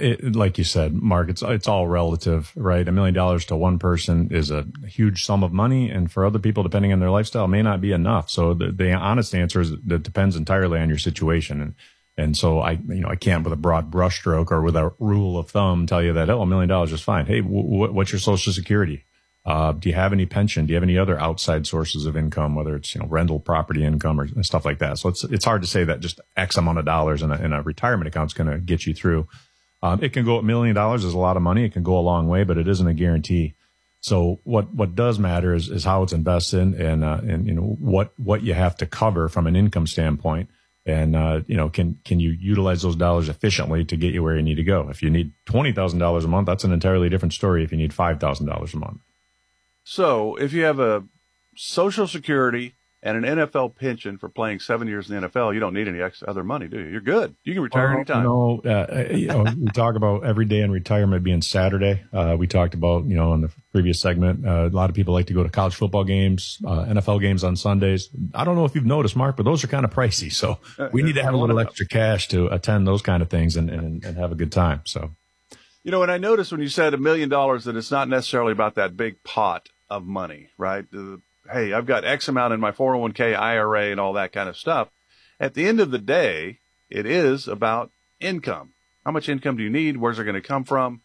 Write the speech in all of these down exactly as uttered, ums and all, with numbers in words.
it, like you said, Mark, it's it's all relative, right? A million dollars to one person is a huge sum of money, and for other people, depending on their lifestyle, may not be enough. So the, the honest answer is that it depends entirely on your situation. And and so I, you know, I can't with a broad brushstroke or with a rule of thumb tell you that oh, a million dollars is fine. Hey, w- w- what's your Social Security? Uh, do you have any pension? Do you have any other outside sources of income, whether it's, you know, rental property income or stuff like that? So it's, it's hard to say that just X amount of dollars in a, in a retirement account is going to get you through. Um, it can go a million dollars is a lot of money. It can go a long way, but it isn't a guarantee. So what, what does matter is, is how it's invested and, uh, and, you know, what, what you have to cover from an income standpoint. And, uh, you know, can, can you utilize those dollars efficiently to get you where you need to go? If you need twenty thousand dollars a month, that's an entirely different story if you need five thousand dollars a month. So if you have a Social Security and an N F L pension for playing seven years in the N F L, you don't need any extra other money, do you? You're good. You can retire well, anytime. No, uh, you know, we talk about every day in retirement being Saturday. Uh, we talked about, you know, in the previous segment, uh, a lot of people like to go to college football games, uh, N F L games on Sundays. I don't know if you've noticed, Mark, but those are kind of pricey. So we need to have a little extra cash to attend those kind of things and, and, and have a good time. So, you know, and I noticed when you said a million dollars that it's not necessarily about that big pot of money, right? Uh, hey, I've got X amount in my four oh one k, I R A, and all that kind of stuff. At the end of the day, it is about income. How much income do you need? Where's it going to come from?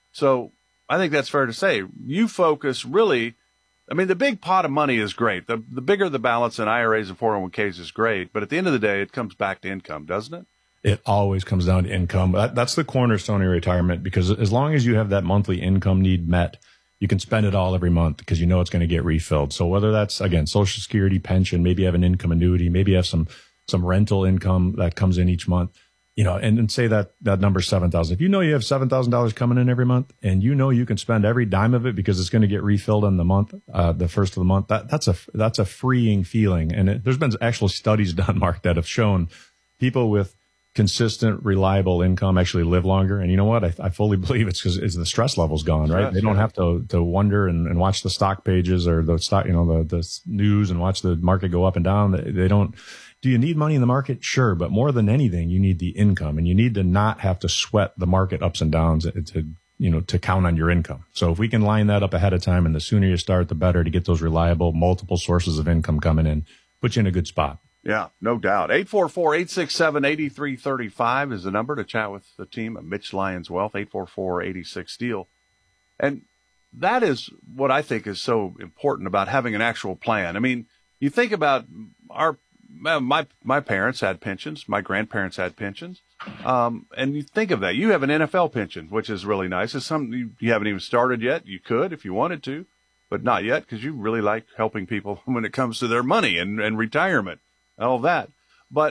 So I think that's fair to say. You focus really, I mean, the big pot of money is great. The, the bigger the balance in I R As and four oh one k's is great. But at the end of the day, it comes back to income, doesn't it? It always comes down to income. That, that's the cornerstone of retirement, because as long as you have that monthly income need met, you can spend it all every month because you know it's going to get refilled. So whether that's, again, Social Security, pension, maybe you have an income annuity, maybe you have some some rental income that comes in each month, you know, and, and say that that number is seven thousand dollars. If you know you have seven thousand dollars coming in every month and you know you can spend every dime of it because it's going to get refilled in the month, uh, the first of the month, that that's a that's a freeing feeling. And it, there's been actual studies done, Mark, that have shown people with consistent, reliable income actually live longer. And you know what? I, I fully believe it's because it's the stress level's gone, right? Stress, they don't yeah. have to to wonder and, and watch the stock pages or the stock, you know, the, the news and watch the market go up and down. They, they don't. Do you need money in the market? Sure. But more than anything, you need the income, and you need to not have to sweat the market ups and downs to, you know, to count on your income. So if we can line that up ahead of time, and the sooner you start, the better to get those reliable multiple sources of income coming in, put you in a good spot. Yeah, no doubt. eight four four, eight six seven, eight three three five is the number to chat with the team at Mitch Lyons Wealth, eight four four, eight six, STEEL. And that is what I think is so important about having an actual plan. I mean, you think about our my my parents had pensions, my grandparents had pensions, um, and you think of that. You have an N F L pension, which is really nice. It's something you, you haven't even started yet. You could if you wanted to, but not yet because you really like helping people when it comes to their money and, and retirement. All that. But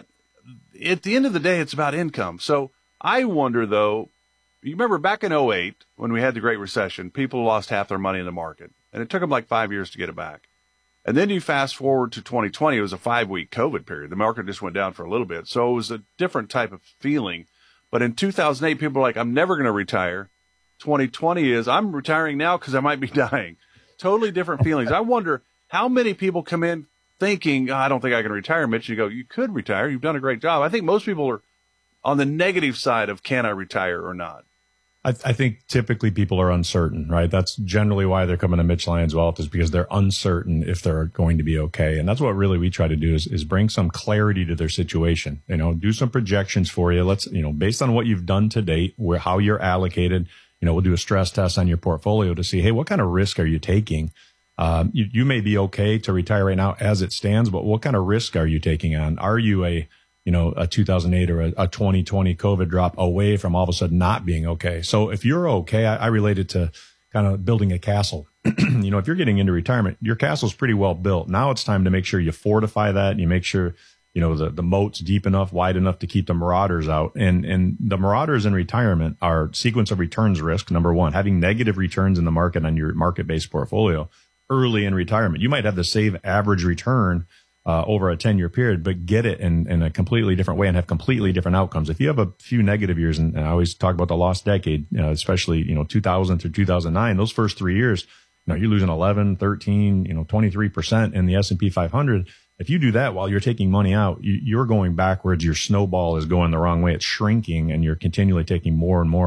at the end of the day, it's about income. So I wonder, though, you remember back in oh eight when we had the Great Recession, people lost half their money in the market, and it took them like five years to get it back. And then you fast forward to twenty twenty, it was a five-week COVID period. The market just went down for a little bit. So it was a different type of feeling. But in two thousand eight, people were like, I'm never going to retire. twenty twenty is, I'm retiring now because I might be dying. Totally different feelings. I wonder how many people come in thinking, oh, I don't think I can retire, Mitch. You go, you could retire. You've done a great job. I think most people are on the negative side of can I retire or not. I, I think typically people are uncertain, right? That's generally why they're coming to Mitch Lyons Wealth, is because they're uncertain if they're going to be okay. And that's what really we try to do is, is bring some clarity to their situation. You know, do some projections for you. Let's, you know, based on what you've done to date, where how you're allocated, you know, we'll do a stress test on your portfolio to see, hey, what kind of risk are you taking? Um, you, you may be okay to retire right now as it stands, but what kind of risk are you taking on? Are you a, you know, a two thousand eight or a, a twenty twenty COVID drop away from all of a sudden not being okay? So if you're okay, I, I relate it to kind of building a castle. You know, if you're getting into retirement, your castle's pretty well built. Now it's time to make sure you fortify that and you make sure, you know, the, the moat's deep enough, wide enough to keep the marauders out. And, and the marauders in retirement are sequence of returns risk. Number one, having negative returns in the market on your market-based portfolio early in retirement. You might have the same average return uh, over a ten-year period, but get it in, in a completely different way and have completely different outcomes. If you have a few negative years, and, and I always talk about the lost decade, you know, especially, you know, two thousand through two thousand nine, those first three years, you know, you're losing eleven, thirteen, you know, twenty-three percent in the S and P five hundred. If you do that while you're taking money out, you, you're going backwards. Your snowball is going the wrong way. It's shrinking, and you're continually taking more and more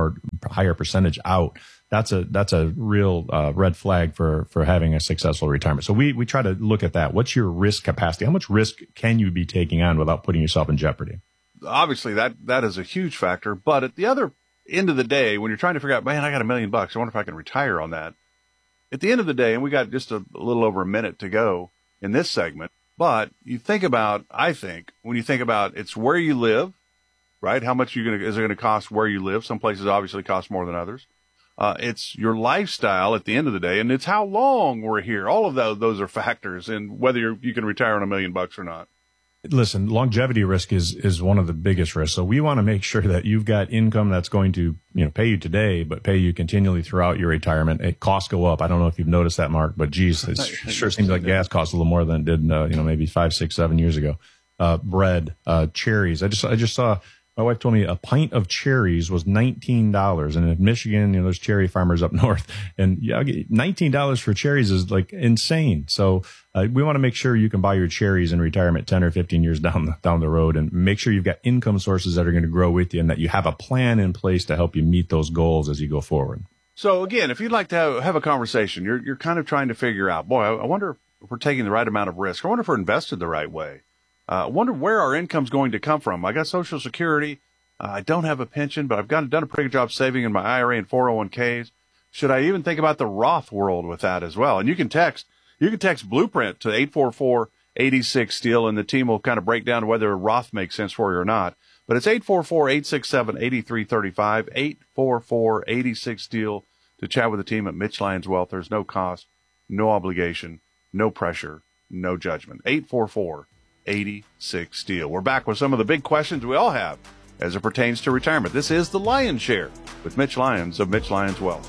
higher percentage out, that's a that's a real uh, red flag for for having a successful retirement. So we we try to look at that. What's your risk capacity? How much risk can you be taking on without putting yourself in jeopardy? Obviously, that that is a huge factor. But at the other end of the day, when you're trying to figure out, man, I got a million bucks, I wonder if I can retire on that. At the end of the day, and we got just a, a little over a minute to go in this segment, but you think about, I think, when you think about it's where you live, right? How much you gonna, is it going to cost where you live? Some places obviously cost more than others. Uh, it's your lifestyle at the end of the day, and it's how long we're here. All of those, those are factors in whether you're, you can retire on a million bucks or not. Listen, longevity risk is, is one of the biggest risks. So we want to make sure that you've got income that's going to, you know, pay you today, but pay you continually throughout your retirement. It, costs go up. I don't know if you've noticed that, Mark, but geez, it sure seems like gas costs a little more than it did, uh, you know, maybe five, six, seven years ago. Uh, bread, uh, cherries. I just, I just saw, my wife told me a pint of cherries was nineteen dollars. And in Michigan, you know, there's cherry farmers up north. And yeah, nineteen dollars for cherries is like insane. So uh, we want to make sure you can buy your cherries in retirement ten or fifteen years down the, down the road, and make sure you've got income sources that are going to grow with you, and that you have a plan in place to help you meet those goals as you go forward. So again, if you'd like to have, have a conversation, you're, you're kind of trying to figure out, boy, I, I wonder if we're taking the right amount of risk. I wonder if we're invested the right way. I uh, wonder where our income's going to come from. I got Social Security. Uh, I don't have a pension, but I've got, done a pretty good job saving in my I R A and four oh one k's. Should I even think about the Roth world with that as well? And you can text, you can text Blueprint to eight four four, eight six, STEEL, and the team will kind of break down whether Roth makes sense for you or not. But it's eight four four, eight six seven, eight three three five, eight four four, eight six, STEEL to chat with the team at Mitch Lyons Wealth. There's no cost, no obligation, no pressure, no judgment. eight four four, eight six, STEEL. We're back with some of the big questions we all have as it pertains to retirement. This is the Lion's Share with Mitch Lyons of Mitch Lyons Wealth.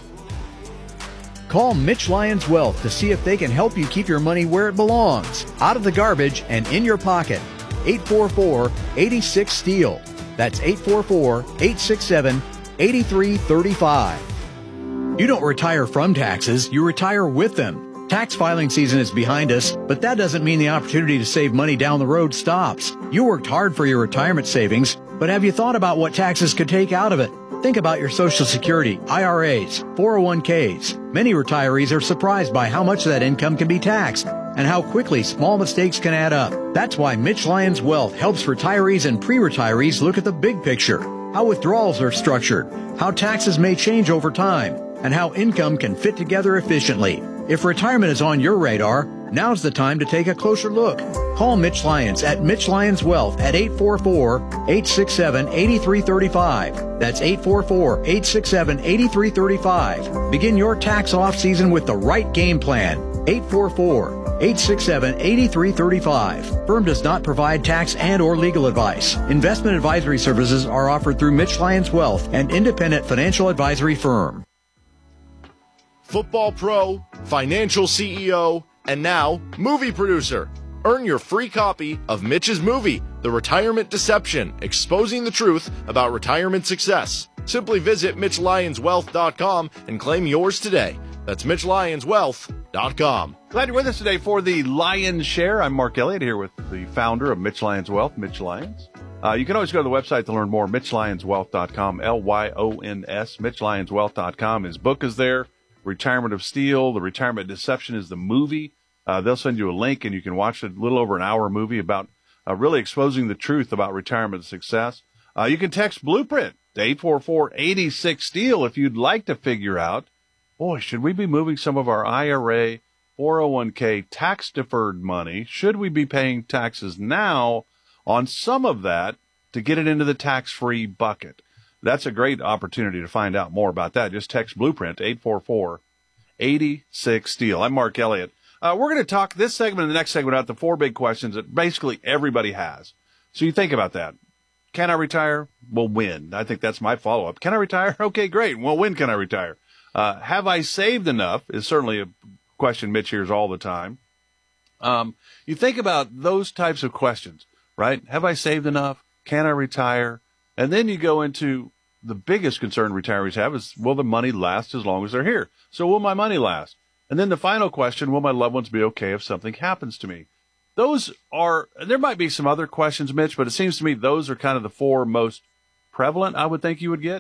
Call Mitch Lyons Wealth to see if they can help you keep your money where it belongs, out of the garbage and in your pocket. eight four four, eight six, STEEL. That's eight four four, eight six seven, eight three three five. You don't retire from taxes, you retire with them. Tax filing season is behind us, but that doesn't mean the opportunity to save money down the road stops. You worked hard for your retirement savings, but have you thought about what taxes could take out of it? Think about your Social Security, I R As, four oh one k's. Many retirees are surprised by how much that income can be taxed and how quickly small mistakes can add up. That's why Mitch Lyons Wealth helps retirees and pre-retirees look at the big picture, how withdrawals are structured, how taxes may change over time, and how income can fit together efficiently. If retirement is on your radar, now's the time to take a closer look. Call Mitch Lyons at Mitch Lyons Wealth at eight four four, eight six seven, eight three three five. That's eight four four, eight six seven, eight three three five. Begin your tax off season with the right game plan. eight four four, eight six seven, eight three three five. Firm does not provide tax and or legal advice. Investment advisory services are offered through Mitch Lyons Wealth, an independent financial advisory firm. Football pro, financial C E O, and now movie producer. Earn your free copy of Mitch's movie, The Retirement Deception, exposing the truth about retirement success. Simply visit Mitch Lyons Wealth dot com and claim yours today. That's Mitch Lyons Wealth dot com. Glad you're with us today for the Lion's Share. I'm Mark Elliott here with the founder of Mitch Lyons Wealth, Mitch Lyons. Uh, you can always go to the website to learn more, Mitch Lyons Wealth dot com, L Y O N S, Mitch Lyons Wealth dot com. His book is there. Retirement of Steel, The Retirement Deception is the movie. Uh, they'll send you a link, and you can watch a little over an hour movie about uh, really exposing the truth about retirement success. Uh, you can text Blueprint to eight four four, eight six, STEEL if you'd like to figure out, boy, should we be moving some of our I R A, four oh one k tax-deferred money? Should we be paying taxes now on some of that to get it into the tax-free bucket? That's a great opportunity to find out more about that. Just text Blueprint to eight four four, eight six, STEEL. I'm Mark Elliott. Uh, we're going to talk this segment and the next segment about the four big questions that basically everybody has. So you think about that. Can I retire? Well, when? I think that's my follow-up. Can I retire? Okay, great. Well, when can I retire? Uh, have I saved enough is certainly a question Mitch hears all the time. Um, you think about those types of questions, right? Have I saved enough? Can I retire? And then you go into the biggest concern retirees have is, will the money last as long as they're here? So will my money last? And then the final question, will my loved ones be okay if something happens to me? Those are, there might be some other questions, Mitch, but it seems to me those are kind of the four most prevalent, I would think you would get.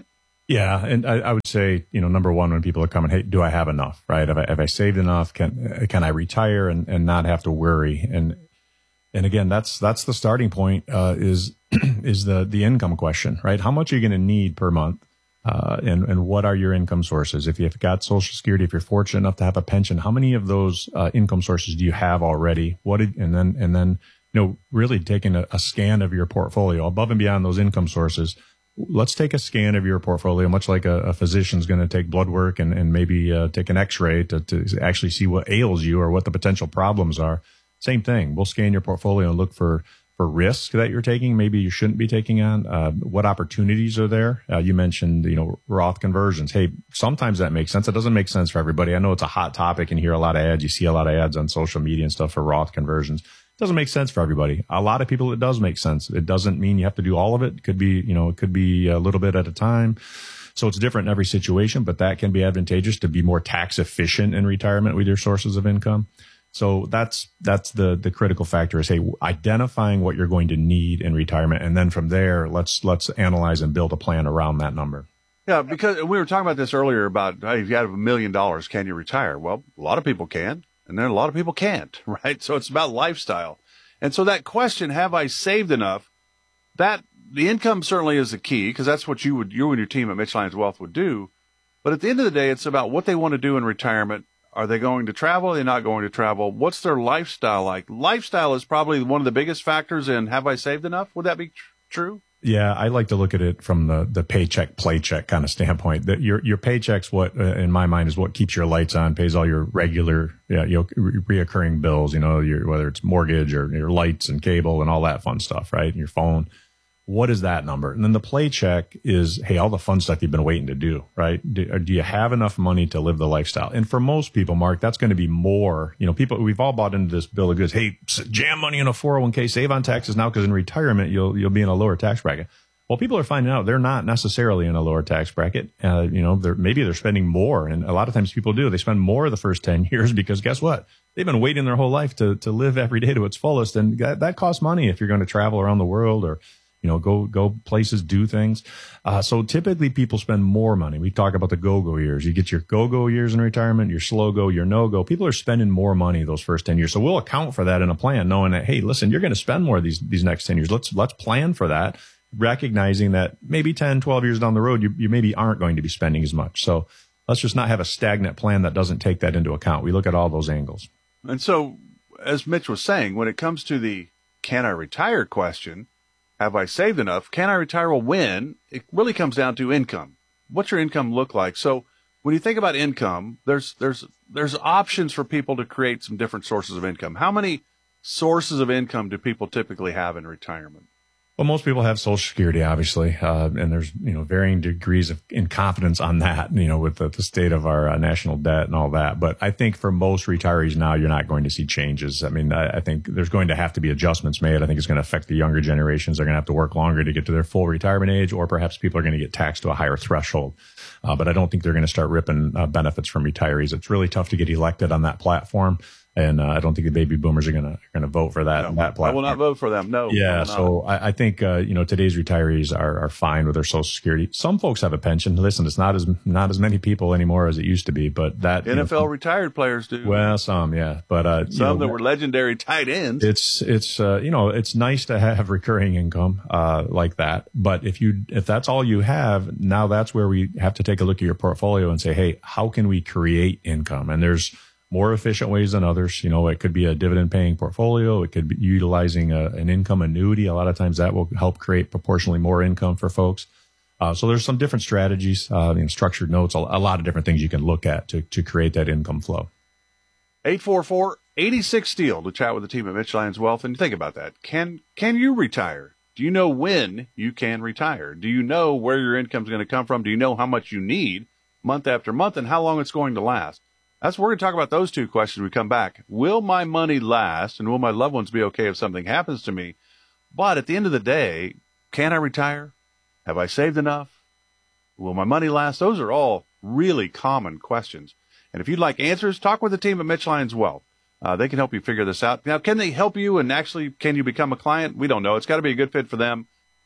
Yeah, and I, I would say, you know, number one, when people are coming, hey, do I have enough, right? Have I, have I saved enough? Can can I retire and, and not have to worry? And and again, that's that's the starting point. Uh, is is the the income question, right? How much are you going to need per month? Uh, and, and what are your income sources? If you've got Social Security, if you're fortunate enough to have a pension, how many of those uh, income sources do you have already? What did, and then, and then, you know, really taking a, a scan of your portfolio above and beyond those income sources. Let's take a scan of your portfolio, much like a, a physician's going to take blood work and, and maybe uh, take an x-ray to, to actually see what ails you or what the potential problems are. Same thing. We'll scan your portfolio and look for for risk that you're taking, maybe you shouldn't be taking on. Uh, what opportunities are there? Uh, you mentioned, you know, Roth conversions. Hey, sometimes that makes sense. It doesn't make sense for everybody. I know it's a hot topic and you hear a lot of ads. You see a lot of ads on social media and stuff for Roth conversions. It doesn't make sense for everybody. A lot of people, it does make sense. It doesn't mean you have to do all of it. It could be, you know, it could be a little bit at a time. So it's different in every situation, but that can be advantageous to be more tax efficient in retirement with your sources of income. So that's that's the the critical factor is, hey, identifying what you're going to need in retirement, and then from there, let's let's analyze and build a plan around that number. Yeah, because we were talking about this earlier about, hey, if you have a million dollars, can you retire? Well, a lot of people can, and then a lot of people can't, right? So it's about lifestyle. And so that question, have I saved enough? That the income certainly is the key, because that's what you would you and your team at Mitch Lyons Wealth would do. But at the end of the day, it's about what they want to do in retirement. Are they going to travel? Are they not going to travel? What's their lifestyle like? Lifestyle is probably one of the biggest factors in have I saved enough? Would that be tr- true? Yeah, I like to look at it from the, the paycheck, playcheck kind of standpoint. That your your paycheck's what, uh, in my mind, is what keeps your lights on, pays all your regular, yeah, you know, re- reoccurring bills. You know, your, whether it's mortgage or your lights and cable and all that fun stuff, right? And your phone. What is that number? And then the play check is, hey, all the fun stuff you've been waiting to do, right? Do, do you have enough money to live the lifestyle? And for most people, Mark, that's going to be more. You know, people, we've all bought into this bill of goods. Hey, jam money in a four oh one k, save on taxes now, because in retirement, you'll you'll be in a lower tax bracket. Well, people are finding out they're not necessarily in a lower tax bracket. Uh, you know, they're, maybe they're spending more. And a lot of times people do. They spend more the first ten years because guess what? They've been waiting their whole life to to live every day to its fullest. And that, that costs money if you're going to travel around the world or, you know, go, go places, do things. Uh, so typically people spend more money. We talk about the go-go years. You get your go-go years in retirement, your slow-go, your no-go. People are spending more money those first ten years. So we'll account for that in a plan, knowing that, hey, listen, you're going to spend more these, these next ten years. Let's, let's plan for that, recognizing that maybe ten, twelve years down the road, you, you maybe aren't going to be spending as much. So let's just not have a stagnant plan that doesn't take that into account. We look at all those angles. And so, as Mitch was saying, when it comes to the can I retire question, have I saved enough? Can I retire? Well, when? It really comes down to income. What's your income look like? So when you think about income, there's there's there's options for people to create some different sources of income. How many sources of income do people typically have in retirement? Well, most people have Social Security, obviously, uh, and there's, you know, varying degrees of incompetence on that, you know, with the, the state of our uh, national debt and all that. But I think for most retirees now, you're not going to see changes. I mean, I, I think there's going to have to be adjustments made. I think it's going to affect the younger generations. They're going to have to work longer to get to their full retirement age, or perhaps people are going to get taxed to a higher threshold. Uh, but I don't think they're going to start ripping uh, benefits from retirees. It's really tough to get elected on that platform. And uh, I don't think the baby boomers are going to going to vote for that. No, that platform. I will not vote for them. No. Yeah. So I, I think uh, you know, today's retirees are are fine with their Social Security. Some folks have a pension. Listen, it's not as not as many people anymore as it used to be. But that N F L you know, retired players do. Well, some, yeah. But uh, some you know, that were legendary tight ends. It's it's uh, you know, it's nice to have recurring income uh, like that. But if you if that's all you have, now that's where we have to take a look at your portfolio and say, hey, how can we create income? And there's more efficient ways than others. You know, it could be a dividend paying portfolio. It could be utilizing a, an income annuity. A lot of times that will help create proportionally more income for folks. Uh, so there's some different strategies, uh, you know, structured notes, a, a lot of different things you can look at to, to create that income flow. eight four four, eight six, STEEL to chat with the team at Mitch Lyons Wealth. And think about that. Can, can you retire? Do you know when you can retire? Do you know where your income is going to come from? Do you know how much you need month after month and how long it's going to last? That's we're going to talk about those two questions when we come back. Will my money last, and will my loved ones be okay if something happens to me? But at the end of the day, can I retire? Have I saved enough? Will my money last? Those are all really common questions. And if you'd like answers, talk with the team at Mitch Lyons Wealth. Uh, they can help you figure this out. Now, can they help you and actually can you become a client? We don't know. It's got to be a good fit for them.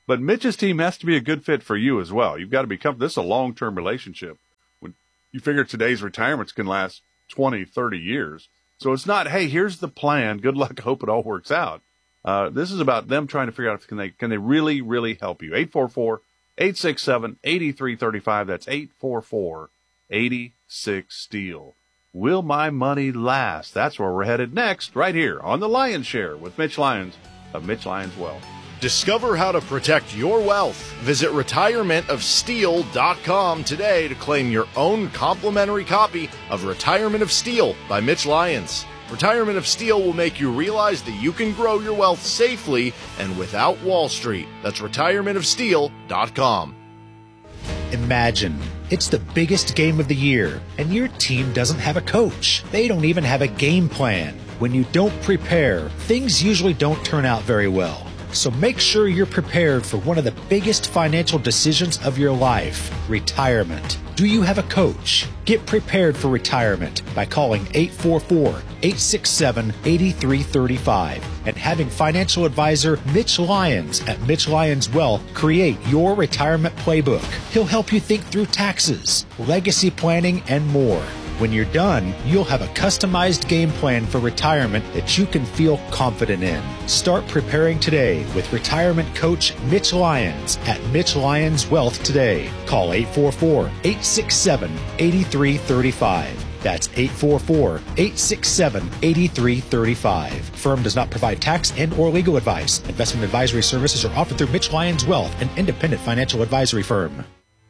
But Mitch's team has to be a good fit for you as well. You've got to become, this is a long-term relationship. When you figure today's retirements can last twenty, thirty years. So it's not, hey, here's the plan. Good luck. Hope it all works out. Uh, this is about them trying to figure out if can they, can they really, really help you. eight four four, eight six seven, eight three three five. That's eight four four, eight six, STEEL. Will my money last? That's where we're headed next, right here on the Lion's Share with Mitch Lyons of Mitch Lyons Wealth. Discover how to protect your wealth. Visit retirement of steel dot com today to claim your own complimentary copy of Retirement of Steel by Mitch Lyons. Retirement of Steel will make you realize that you can grow your wealth safely and without Wall Street. That's retirement of steel dot com. Imagine it's the biggest game of the year, and your team doesn't have a coach. They don't even have a game plan. When you don't prepare, things usually don't turn out very well. So make sure you're prepared for one of the biggest financial decisions of your life, retirement. Do you have a coach? Get prepared for retirement by calling eight four four, eight six seven, eight three three five and having financial advisor Mitch Lyons at Mitch Lyons Wealth create your retirement playbook. He'll help you think through taxes, legacy planning, and more. When you're done, you'll have a customized game plan for retirement that you can feel confident in. Start preparing today with retirement coach Mitch Lyons at Mitch Lyons Wealth today. Call eight four four, eight six seven, eight three three five. That's eight four four, eight six seven, eight three three five. Firm does not provide tax and or legal advice. Investment advisory services are offered through Mitch Lyons Wealth, an independent financial advisory firm.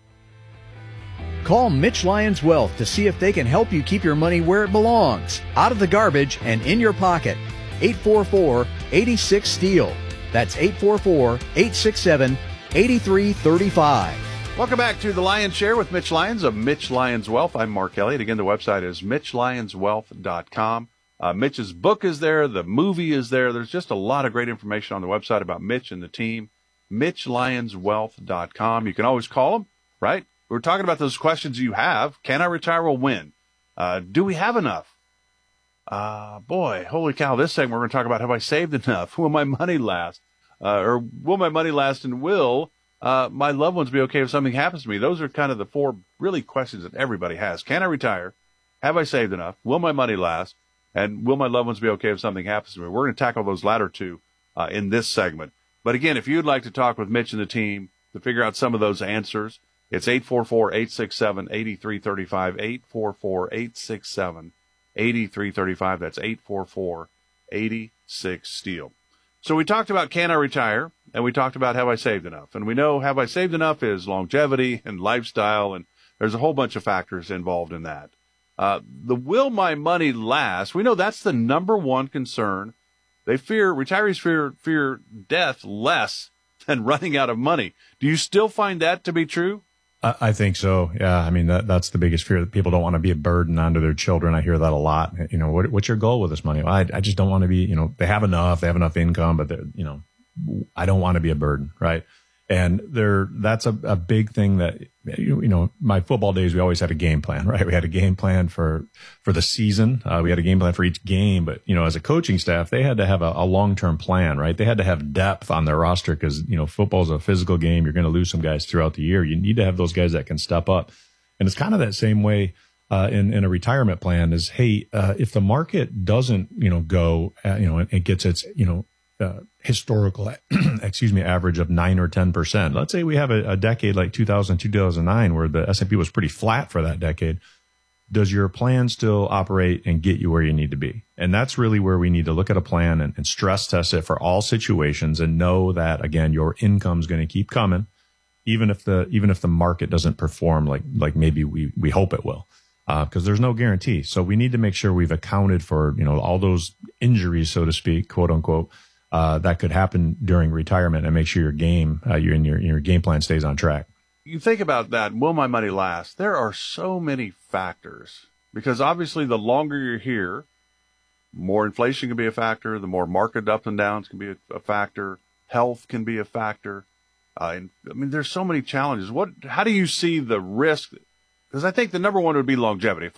Call Mitch Lyons Wealth to see if they can help you keep your money where it belongs, out of the garbage and in your pocket. eight four four, eight six, STEEL. That's eight four four, eight six seven, eight three three five. Welcome back to the Lion's Share with Mitch Lyons of Mitch Lyons Wealth. I'm Mark Elliott. Again, the website is mitch lyons wealth dot com. Uh, Mitch's book is there. The movie is there. There's just a lot of great information on the website about Mitch and the team. mitch lyons wealth dot com. You can always call them, right? We're talking about those questions you have. Can I retire or when? Uh, do we have enough? Uh, boy, holy cow. This segment, we're going to talk about, have I saved enough? Will my money last? Uh, or will my money last, and will uh, my loved ones be okay if something happens to me? Those are kind of the four really questions that everybody has. Can I retire? Have I saved enough? Will my money last? And will my loved ones be okay if something happens to me? We're going to tackle those latter two uh, in this segment. But again, if you'd like to talk with Mitch and the team to figure out some of those answers, it's eight four four, eight six seven, eight three three five, eight four four, eight six seven, eight three three five. That's eight four four, eight six, STEEL. So we talked about can I retire, and we talked about have I saved enough. And we know have I saved enough is longevity and lifestyle, and there's a whole bunch of factors involved in that. Uh, the will my money last, we know that's the number one concern. They fear, retirees fear, fear death less than running out of money. Do you still find that to be true? I think so. Yeah. I mean, that, that's the biggest fear, that people don't want to be a burden onto their children. I hear that a lot. You know, what, what's your goal with this money? Well, I, I just don't want to be, you know, they have enough, they have enough income, but you know, I don't want to be a burden. Right. And there, that's a, a big thing that, you know, my football days, we always had a game plan, right? We had a game plan for, for the season. Uh, we had a game plan for each game, but, you know, as a coaching staff, they had to have a, a long-term plan, right? They had to have depth on their roster because, you know, football's a physical game. You're going to lose some guys throughout the year. You need to have those guys that can step up. And it's kind of that same way, uh, in, in a retirement plan is, hey, uh, if the market doesn't, you know, go, uh, you know, it, it gets its, you know, Uh, historical, excuse me, average of nine or ten percent. Let's say we have a, a decade like two thousand, two thousand nine, where the S and P was pretty flat for that decade. Does your plan still operate and get you where you need to be? And that's really where we need to look at a plan and, and stress test it for all situations and know that, again, your income is going to keep coming, even if the, even if the market doesn't perform like, like maybe we, we hope it will. Uh, cause there's no guarantee. So we need to make sure we've accounted for, you know, all those injuries, so to speak, quote unquote, Uh, that could happen during retirement, and make sure your game, uh, your, your, your game plan stays on track. You think about that. Will my money last? There are so many factors because obviously the longer you're here, more inflation can be a factor. The more market ups and downs can be a, a factor. Health can be a factor. Uh, and I mean, there's so many challenges. What, how do you see the risk? Because I think the number one would be longevity. If I'm,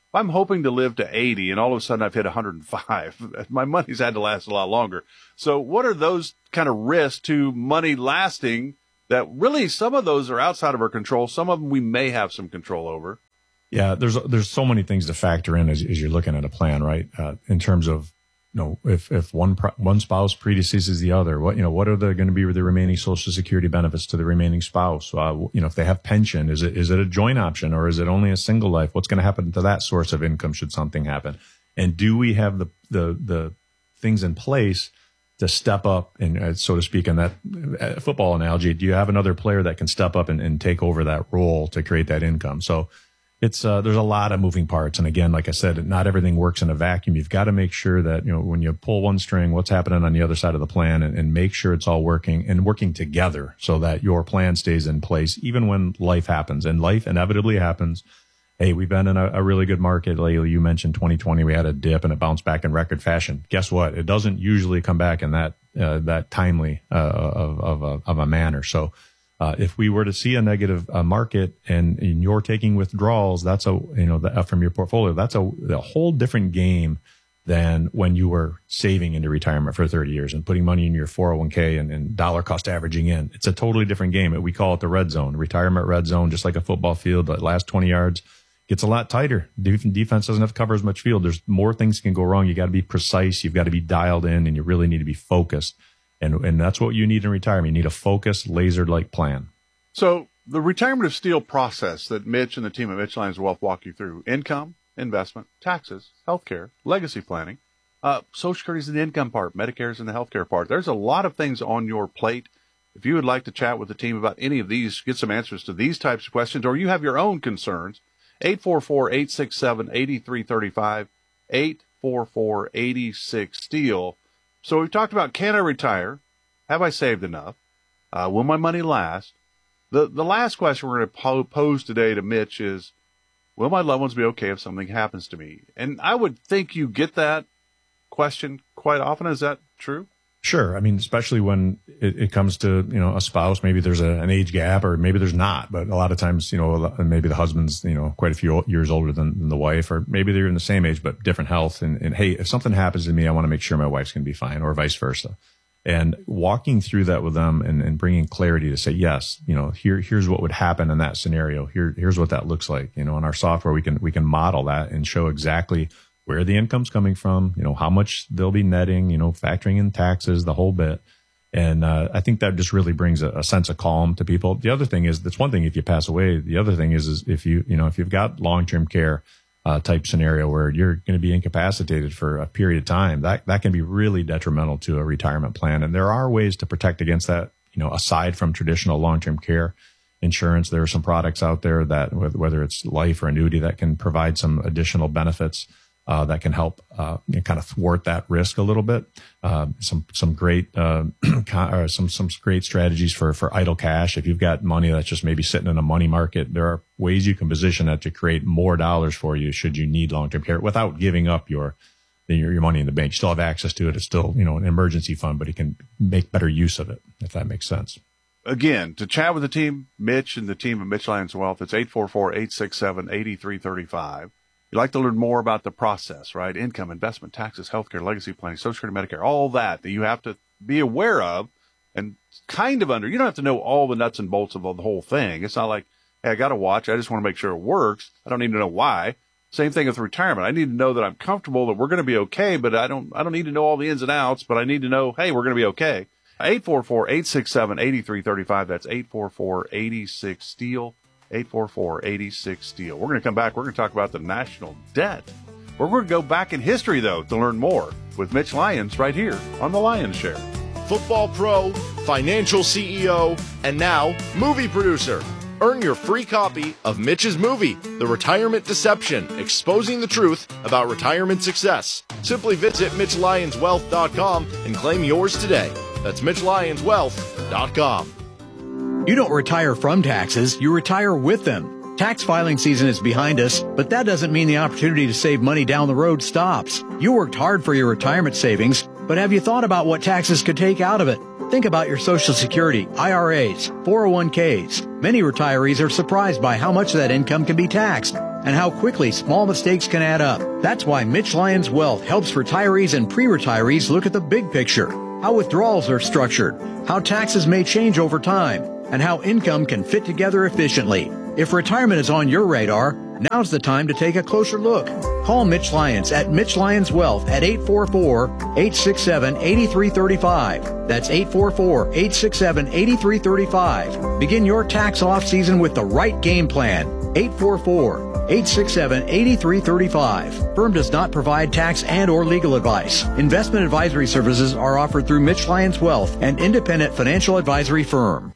I'm hoping to live to eighty and all of a sudden I've hit one hundred five, my money's had to last a lot longer. So what are those kind of risks to money lasting that really some of those are outside of our control? Some of them we may have some control over. Yeah, there's there's so many things to factor in as, as you're looking at a plan, right? Uh, in terms of, you know, if if one pro- one spouse predeceases the other, what you know, what are the going to be the remaining Social Security benefits to the remaining spouse? Uh, you know, if they have pension, is it is it a joint option or is it only a single life? What's going to happen to that source of income should something happen? And do we have the the the things in place to step up and, uh, so to speak, in that uh, football analogy? Do you have another player that can step up and, and take over that role to create that income? So. It's, uh, there's a lot of moving parts. And again, like I said, not everything works in a vacuum. You've got to make sure that, you know, when you pull one string, what's happening on the other side of the plan, and, and make sure it's all working and working together so that your plan stays in place, even when life happens. And life inevitably happens. Hey, we've been in a, a really good market lately. You mentioned twenty twenty, we had a dip and it bounced back in record fashion. Guess what? It doesn't usually come back in that, uh, that timely, uh, of, of a, of a manner. So, Uh, if we were to see a negative uh, market and, and you're taking withdrawals, that's a, you know, the, uh, from your portfolio, that's a, a whole different game than when you were saving into retirement for thirty years and putting money in your four oh one k and, and dollar cost averaging in. It's a totally different game. We call it the red zone, retirement red zone, just like a football field. The last twenty yards gets a lot tighter. Defense doesn't have to cover as much field. There's more things can go wrong. You got to be precise. You've got to be dialed in, and you really need to be focused. And and that's what you need in retirement. You need a focused, laser-like plan. So the retirement of steel process that Mitch and the team at Mitch Lyons Wealth walk you through: income, investment, taxes, healthcare, legacy planning, uh, Social Security is in the income part, Medicare is in the healthcare part. There's a lot of things on your plate. If you would like to chat with the team about any of these, get some answers to these types of questions, or you have your own concerns, eight four four, eight six seven, eight three three five, eight four four, eight six, STEEL. So we've talked about, can I retire? Have I saved enough? Uh, will my money last? The the last question we're going to po- pose today to Mitch is, will my loved ones be okay if something happens to me? And I would think you get that question quite often. Is that true? Sure. I mean, especially when it, it comes to, you know, a spouse, maybe there's a, an age gap or maybe there's not. But a lot of times, you know, maybe the husband's, you know, quite a few years older than, than the wife, or maybe they're in the same age, but different health. And, and hey, if something happens to me, I want to make sure my wife's going to be fine, or vice versa. And walking through that with them and, and bringing clarity to say, yes, you know, here, here's what would happen in that scenario. Here, here's what that looks like. You know, in our software, we can, we can model that and show exactly where the income's coming from, you know, how much they'll be netting, you know, factoring in taxes, the whole bit. And uh, I think that just really brings a, a sense of calm to people. The other thing is, that's one thing if you pass away. The other thing is, is if you, you know, if you've got long-term care uh, type scenario where you're going to be incapacitated for a period of time, that, that can be really detrimental to a retirement plan. And there are ways to protect against that, you know, aside from traditional long-term care insurance. There are some products out there that, whether it's life or annuity, that can provide some additional benefits Uh, that can help uh, you know, kind of thwart that risk a little bit. Uh, some some great uh, or some some great strategies for for idle cash. If you've got money that's just maybe sitting in a money market, there are ways you can position that to create more dollars for you should you need long term care without giving up your your, your money in the bank. You still have access to it. It's still, you know, an emergency fund, but you can make better use of it, if that makes sense. Again, to chat with the team, Mitch and the team of Mitch Lyons Wealth, it's eight four four, eight six seven, eight three three five. You'd like to learn more about the process, right? Income, investment, taxes, healthcare, legacy planning, Social Security, Medicare, all that that you have to be aware of and kind of under. You don't have to know all the nuts and bolts of the whole thing. It's not like, hey, I got to watch. I just want to make sure it works. I don't need to know why. Same thing with retirement. I need to know that I'm comfortable, that we're going to be okay, but I don't, I don't need to know all the ins and outs, but I need to know, hey, we're going to be okay. eight four four, eight six seven, eight three three five. That's eight four four, eight six, STEEL. eight four four, eight six, STEEL. We're going to come back. We're going to talk about the national debt. We're going to go back in history, though, to learn more with Mitch Lyons right here on The Lyons Share. Football pro, financial C E O, and now movie producer. Earn your free copy of Mitch's movie, The Retirement Deception, exposing the truth about retirement success. Simply visit Mitch Lyons Wealth dot com and claim yours today. That's Mitch Lyons Wealth dot com. You don't retire from taxes, you retire with them. Tax filing season is behind us, but that doesn't mean the opportunity to save money down the road stops. You worked hard for your retirement savings, but have you thought about what taxes could take out of it? Think about your Social Security, I R As, four oh one k's. Many retirees are surprised by how much that income can be taxed. and how quickly small mistakes can add up. That's why Mitch Lyons Wealth helps retirees and pre-retirees look at the big picture, how withdrawals are structured, how taxes may change over time, and how income can fit together efficiently. If retirement is on your radar, now's the time to take a closer look. Call Mitch Lyons at Mitch Lyons Wealth at eight four four, eight six seven, eight three three five. That's eight four four, eight six seven, eight three three five. Begin your tax off season with the right game plan. eight four four, eight six seven, eight three three five. Firm does not provide tax and or legal advice. Investment advisory services are offered through Mitch Lyons Wealth, an independent financial advisory firm.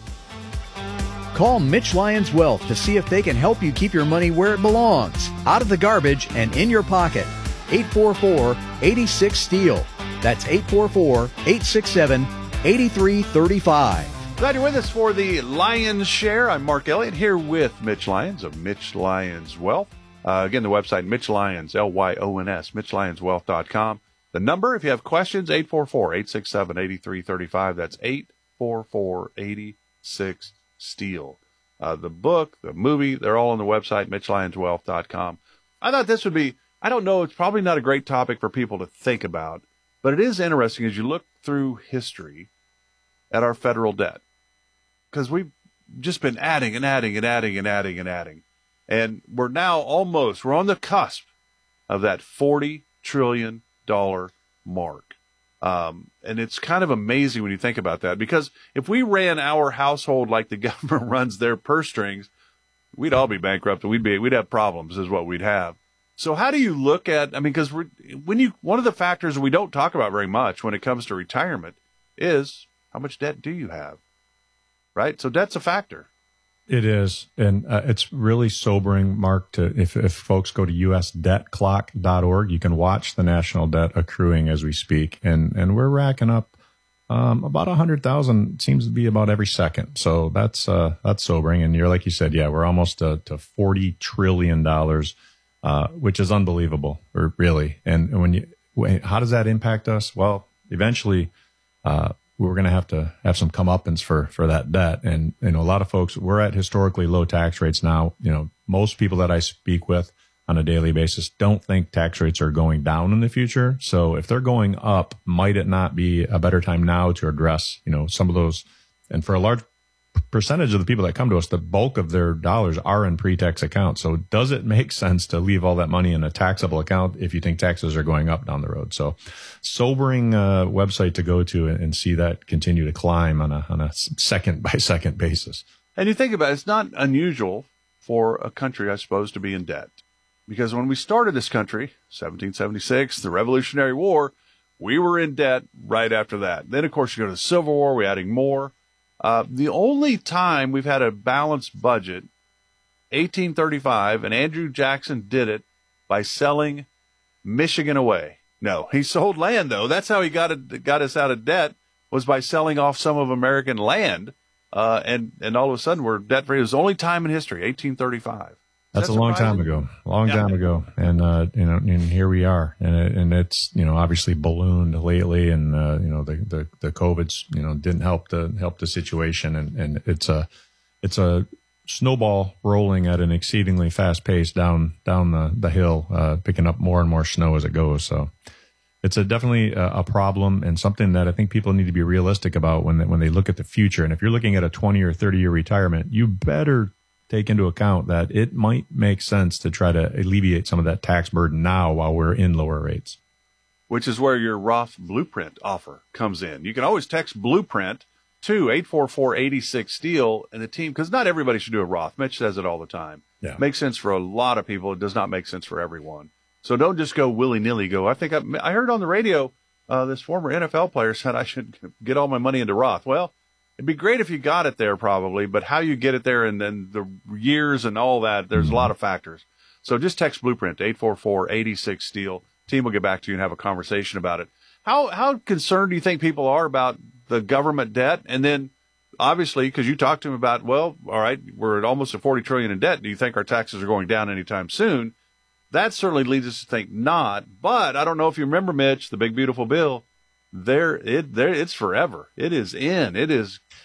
Call Mitch Lyons Wealth to see if they can help you keep your money where it belongs, out of the garbage and in your pocket. eight four four, eight six, STEEL. That's eight four four, eight six seven, eight three three five. Glad you're with us for the Lyons Share. I'm Mark Elliott here with Mitch Lyons of Mitch Lyons Wealth. Uh, again, the website, Mitch Lyons, L Y O N S, mitch lyons wealth dot com. The number, if you have questions, eight four four, eight six seven, eight three three five. That's eight four four, eight six, STEEL. Uh, the book, the movie, they're all on the website, mitch lyons wealth dot com. I thought this would be, I don't know, it's probably not a great topic for people to think about, but it is interesting as you look through history at our federal debt. Because we've just been adding and adding and adding and adding and adding. And we're now almost, we're on the cusp of that forty trillion dollars mark. Um, and it's kind of amazing when you think about that, because if we ran our household like the government runs their purse strings, we'd all be bankrupt. We'd be, we'd have problems is what we'd have. So how do you look at, I mean, because when you, one of the factors we don't talk about very much when it comes to retirement is how much debt do you have? Right? So debt's a factor. It is. And uh, it's really sobering, Mark, to if, if folks go to U S debt clock dot org, you can watch the national debt accruing as we speak. And, and we're racking up um, about one hundred thousand, seems to be about every second. So that's uh, that's sobering. And you're like you said, yeah, we're almost to, to forty trillion dollars, uh, which is unbelievable, or really. And, and when you, how does that impact us? Well, eventually, uh, we're going to have to have some comeuppance for, for that debt. And, you know, a lot of folks, we're at historically low tax rates now. You know, most people that I speak with on a daily basis don't think tax rates are going down in the future. So if they're going up, might it not be a better time now to address, you know, some of those? And for a large percentage of the people that come to us, the bulk of their dollars are in pre-tax accounts. So does it make sense to leave all that money in a taxable account if you think taxes are going up down the road? So sobering uh, website to go to and see that continue to climb on a on a second by second basis. And you think about it, it's not unusual for a country, I suppose, to be in debt. Because when we started this country, seventeen seventy-six, the Revolutionary War, we were in debt right after that. Then, of course, you go to the Civil War, we're adding more. Uh, the only time we've had a balanced budget, eighteen thirty-five, and Andrew Jackson did it by selling Michigan away. No, he sold land, though. That's how he got it, got us out of debt, was by selling off some of American land. Uh, and, and all of a sudden we're debt-free. It was the only time in history, eighteen thirty-five. That's a long time ago, long time ago. And, uh, you know, and here we are. And it, and it's, you know, obviously ballooned lately. And, uh, you know, the, the, the COVID's, you know, didn't help the, help the situation. And, and it's a, it's a snowball rolling at an exceedingly fast pace down, down the, the hill, uh, picking up more and more snow as it goes. So it's a definitely a, a problem, and something that I think people need to be realistic about when they, when they look at the future. And if you're looking at a twenty or thirty year retirement, you better take into account that it might make sense to try to alleviate some of that tax burden now while we're in lower rates. Which is where your Roth Blueprint offer comes in. You can always text Blueprint to eight four four, eight six, STEEL, and the team, because not everybody should do a Roth. Mitch says it all the time. Yeah. Makes sense for a lot of people. It does not make sense for everyone. So don't just go willy-nilly go. I think I, I heard on the radio, uh, this former N F L player said I should get all my money into Roth. Well, it'd be great if you got it there probably, but how you get it there and then the years and all that, there's mm-hmm. a lot of factors. So just text Blueprint to eight four four, eight six, STEEL. Team will get back to you and have a conversation about it. How how concerned do you think people are about the government debt? And then obviously, because you talked to them about, well, all right, we're at almost a forty trillion dollars in debt. Do you think our taxes are going down anytime soon? That certainly leads us to think not. But I don't know if you remember, Mitch, the big beautiful bill. There, it there, it's forever. It is in. It is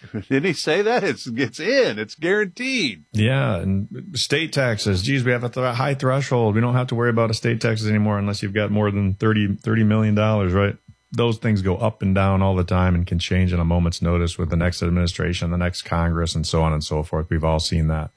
Didn't he say that? It's it's in. It's guaranteed. Yeah, and state taxes. Geez, we have a th- high threshold. We don't have to worry about estate taxes anymore unless you've got more than thirty, thirty million dollars, right? Those things go up and down all the time and can change in a moment's notice with the next administration, the next Congress, and so on and so forth. We've all seen that.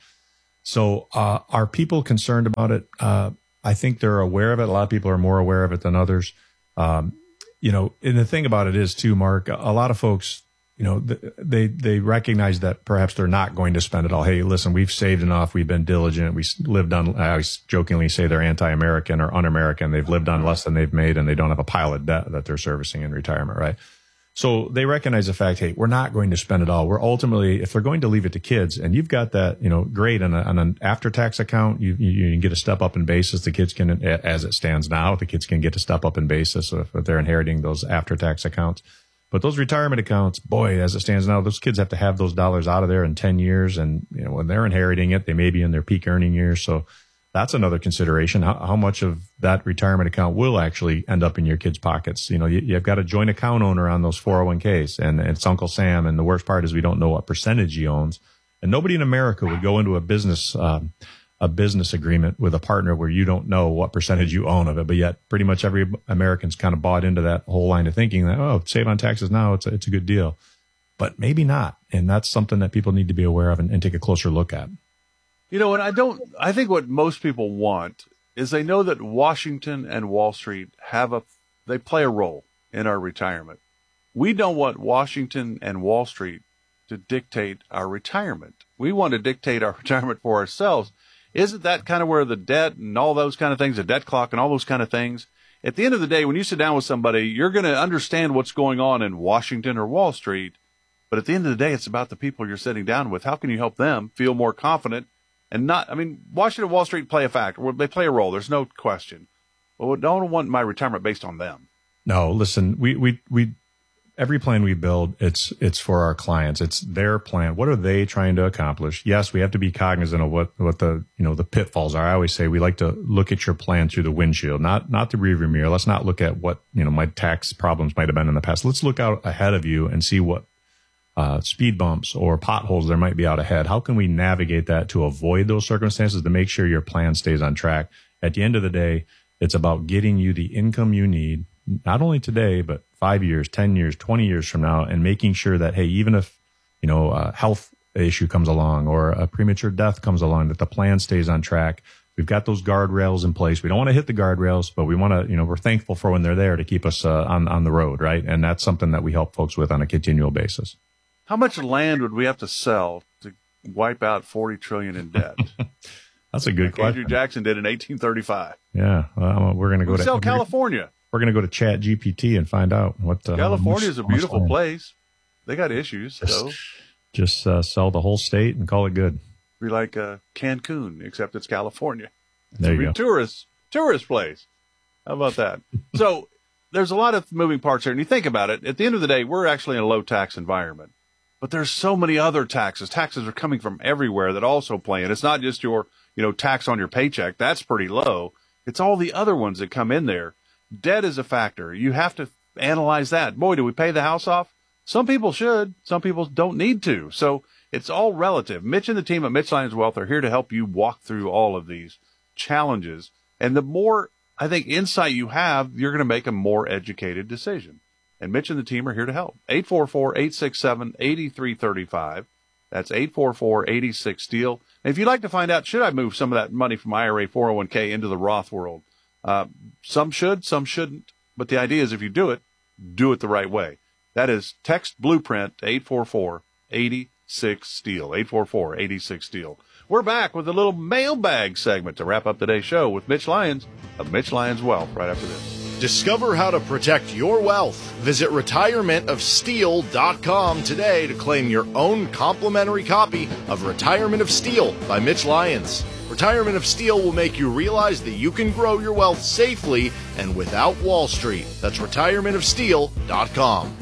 So uh, are people concerned about it? Uh, I think they're aware of it. A lot of people are more aware of it than others. Um, you know, and the thing about it is, too, Mark, a lot of folks, you know, they they recognize that perhaps they're not going to spend it all. Hey, listen, we've saved enough. We've been diligent. We lived on, I always jokingly say they're anti-American or un-American. They've lived on less than they've made, and they don't have a pile of debt that they're servicing in retirement, right? So they recognize the fact, hey, we're not going to spend it all. We're ultimately, if they're going to leave it to kids, and you've got that, you know, great on, a, on an after-tax account, you, you, you can get a step up in basis. The kids can, as it stands now, the kids can get a step up in basis if they're inheriting those after-tax accounts. But those retirement accounts, boy, as it stands now, those kids have to have those dollars out of there in ten years. And, you know, when they're inheriting it, they may be in their peak earning years. So that's another consideration. How, how much of that retirement account will actually end up in your kids' pockets? You know, you, you've got a joint account owner on those four oh one k's, and it's Uncle Sam. And the worst part is we don't know what percentage he owns. And nobody in America would go into a business, um, a business agreement with a partner where you don't know what percentage you own of it. But yet pretty much every American's kind of bought into that whole line of thinking that, oh, save on taxes now, it's a, it's a good deal. But maybe not. And that's something that people need to be aware of and, and take a closer look at. You know, and I don't, I think what most people want is they know that Washington and Wall Street have a, they play a role in our retirement. We don't want Washington and Wall Street to dictate our retirement. We want to dictate our retirement for ourselves. Isn't that kind of where the debt and all those kind of things, the debt clock and all those kind of things, at the end of the day, when you sit down with somebody, you're going to understand what's going on in Washington or Wall Street. But at the end of the day, it's about the people you're sitting down with. How can you help them feel more confident? And not, I mean, Washington and Wall Street play a factor. They play a role. There's no question. But I don't want my retirement based on them. No, listen, we, we, we, every plan we build, it's, it's for our clients. It's their plan. What are they trying to accomplish? Yes, we have to be cognizant of what, what the, you know, the pitfalls are. I always say we like to look at your plan through the windshield, not, not the rearview mirror. Let's not look at what, you know, my tax problems might have been in the past. Let's look out ahead of you and see what Uh, speed bumps or potholes there might be out ahead. How can we navigate that to avoid those circumstances to make sure your plan stays on track? At the end of the day, it's about getting you the income you need, not only today, but five years, ten years, twenty years from now, and making sure that, hey, even if, you know, a health issue comes along or a premature death comes along, that the plan stays on track. We've got those guardrails in place. We don't want to hit the guardrails, but we want to, you know, we're thankful for when they're there to keep us uh, on, on the road, right? And that's something that we help folks with on a continual basis. How much land would we have to sell to wipe out forty trillion dollars in debt? That's a good like question. Andrew Jackson did in eighteen thirty-five. Yeah, well, we're going to go We'll to sell California. We're going to go to Chat G P T and find out what. Uh, California is a beautiful land. place. They got issues, Just, so just uh, sell the whole state and call it good. Be like uh, Cancun, except it's California. It's there a you go. Tourist tourist place. How about that? So there's a lot of moving parts here, and you think about it. At the end of the day, we're actually in a low tax environment. But there's so many other taxes. Taxes are coming from everywhere that also play in. It's not just your, you know, tax on your paycheck. That's pretty low. It's all the other ones that come in there. Debt is a factor. You have to analyze that. Boy, do we pay the house off? Some people should. Some people don't need to. So it's all relative. Mitch and the team at Mitch Lyons Wealth are here to help you walk through all of these challenges. And the more, I think, insight you have, you're going to make a more educated decision. And Mitch and the team are here to help. eight four four, eight six seven, eight three three five. That's eight four four, eight six, STEEL. And if you'd like to find out, should I move some of that money from I R A, four oh one k into the Roth world? Uh, some should, some shouldn't. But the idea is if you do it, do it the right way. That is text Blueprint to eight four four, eight six, STEEL. eight four four, eight six, STEEL. We're back with a little mailbag segment to wrap up today's show with Mitch Lyons of Mitch Lyons Wealth right after this. Discover how to protect your wealth. Visit retirement of steel dot com today to claim your own complimentary copy of Retirement of Steel by Mitch Lyons. Retirement of Steel will make you realize that you can grow your wealth safely and without Wall Street. That's retirement of steel dot com.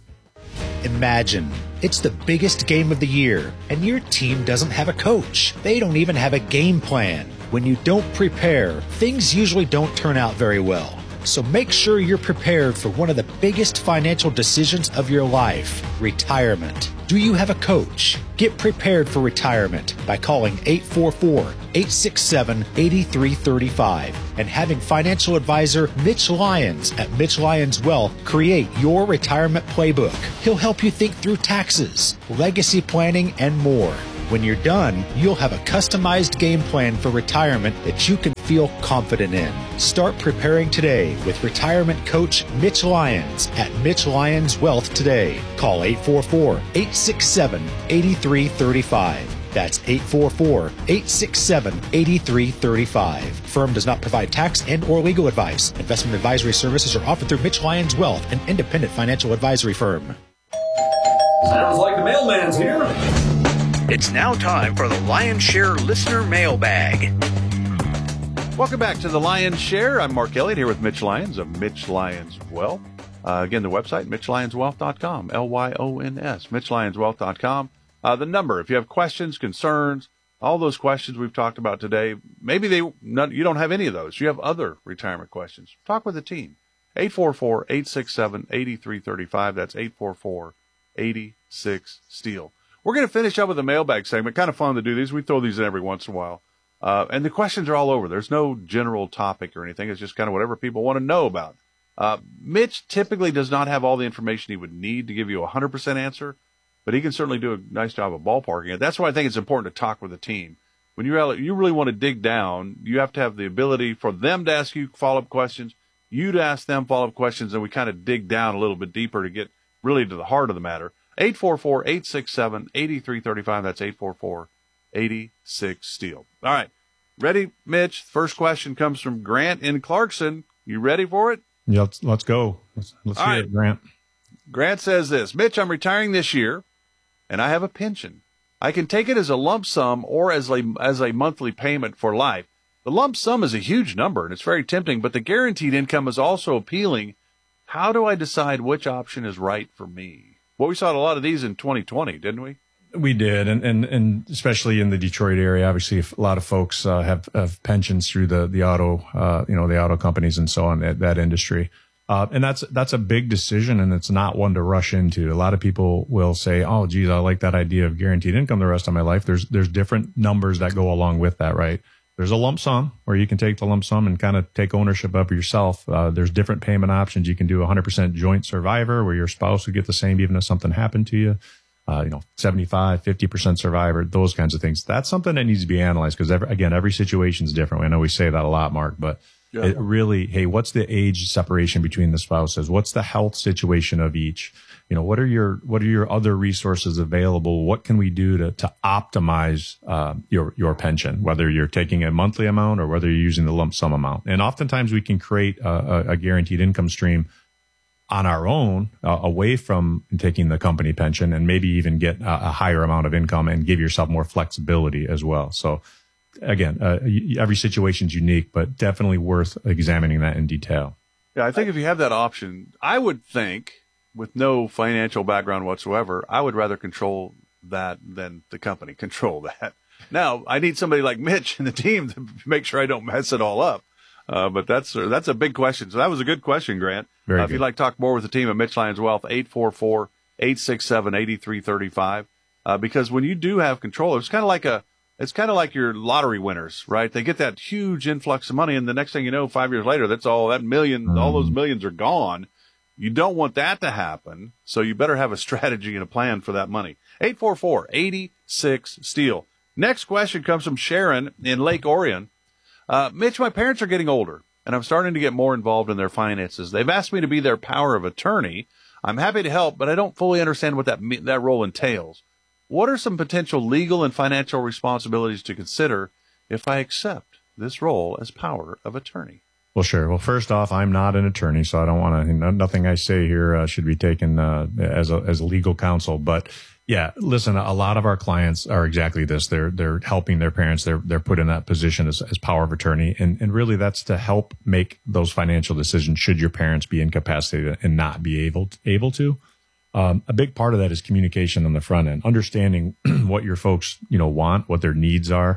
Imagine it's the biggest game of the year, and your team doesn't have a coach. They don't even have a game plan. When you don't prepare, things usually don't turn out very well. So make sure you're prepared for one of the biggest financial decisions of your life, retirement. Do you have a coach? Get prepared for retirement by calling eight four four, eight six seven, eight three three five and having financial advisor Mitch Lyons at Mitch Lyons Wealth create your retirement playbook. He'll help you think through taxes, legacy planning, and more. When you're done, you'll have a customized game plan for retirement that you can feel confident in. Start preparing today with retirement coach Mitch Lyons at Mitch Lyons Wealth today. Call eight four four, eight six seven, eight three three five. That's eight four four, eight six seven, eight three three five. Firm does not provide tax and or legal advice. Investment advisory services are offered through Mitch Lyons Wealth, an independent financial advisory firm. Sounds like the mailman's here. It's now time for the Lion's Share Listener Mailbag. Welcome back to the Lion's Share. I'm Mark Elliott here with Mitch Lyons of Mitch Lyons Wealth. Uh, again, the website, mitch lyons wealth dot com, L Y O N S, mitch lyons wealth dot com. Uh, the number, if you have questions, concerns, all those questions we've talked about today, maybe they not, you don't have any of those. You have other retirement questions. Talk with the team. eight four four, eight six seven, eight three three five. That's eight four four, eight six, STEEL. We're going to finish up with the mailbag segment. Kind of fun to do these. We throw these in every once in a while. Uh, and the questions are all over. There's no general topic or anything. It's just kind of whatever people want to know about. Uh, Mitch typically does not have all the information he would need to give you a one hundred percent answer, but he can certainly do a nice job of ballparking it. That's why I think it's important to talk with the team. When you really, you really want to dig down, you have to have the ability for them to ask you follow-up questions, you to ask them follow-up questions, and we kind of dig down a little bit deeper to get really to the heart of the matter. eight four four, eight six seven, eight three three five. That's eight four four, eight six, STEEL. All right. Ready, Mitch? First question comes from Grant in Clarkson. You ready for it? Yeah, let's, let's go. Let's, let's hear right. it, Grant. Grant says this, Mitch, I'm retiring this year, and I have a pension. I can take it as a lump sum or as a, as a monthly payment for life. The lump sum is a huge number, and it's very tempting, but the guaranteed income is also appealing. How do I decide which option is right for me? Well, we saw a lot of these in twenty twenty, didn't we? We did, and, and, and especially in the Detroit area, obviously a lot of folks uh, have, have pensions through the, the auto, uh, you know, the auto companies and so on, that, that industry. Uh, and that's, that's a big decision, and it's not one to rush into. A lot of people will say, oh, geez, I like that idea of guaranteed income the rest of my life. There's, there's different numbers that go along with that, right? There's a lump sum where you can take the lump sum and kind of take ownership of yourself. Uh, there's different payment options. You can do one hundred percent joint survivor where your spouse would get the same even if something happened to you. Uh, you know, seventy-five, fifty percent survivor, those kinds of things. That's something that needs to be analyzed because, again, every situation is different. I know we say that a lot, Mark, but yeah. It really, hey, what's the age separation between the spouses? What's the health situation of each? You know, what are your what are your other resources available? What can we do to to optimize uh, your your pension? Whether you're taking a monthly amount or whether you're using the lump sum amount. And oftentimes we can create a, a, a guaranteed income stream on our own, uh, away from taking the company pension, and maybe even get a, a higher amount of income and give yourself more flexibility as well. So again, uh, every situation is unique, but definitely worth examining that in detail. Yeah, I think if you have that option, I would think with no financial background whatsoever, I would rather control that than the company control that. Now, I need somebody like Mitch and the team to make sure I don't mess it all up. Uh, but that's uh, that's a big question. So that was a good question, Grant. Very uh, good. If you'd like to talk more with the team at Mitch Lyons Wealth, eight four four, eight six seven, eight three three five. Uh, because when you do have control, it's kind of like a it's kind of like your lottery winners, right? They get that huge influx of money, and the next thing you know, five years later, that's all that million, mm. all those millions are gone. You don't want that to happen, so you better have a strategy and a plan for that money. eight four four, eight six, STEEL. Next question comes from Sharon in Lake Orion. Uh, Mitch, my parents are getting older, and I'm starting to get more involved in their finances. They've asked me to be their power of attorney. I'm happy to help, but I don't fully understand what that that role entails. What are some potential legal and financial responsibilities to consider if I accept this role as power of attorney? Well, sure. Well, first off, I'm not an attorney, so I don't want to, nothing I say here uh, should be taken uh, as a, as a legal counsel. But yeah, listen, a lot of our clients are exactly this. They're, they're helping their parents. They're, they're put in that position as, as power of attorney. And, and really that's to help make those financial decisions should your parents be incapacitated and not be able to, able to. Um, a big part of that is communication on the front end, understanding what your folks, you know, want, what their needs are.